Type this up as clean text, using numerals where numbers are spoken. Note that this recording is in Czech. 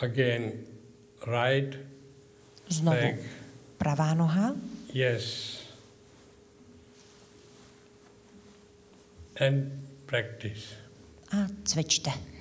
Again, right Znovu leg. pravá noha. Yes. And practice. A cvičte.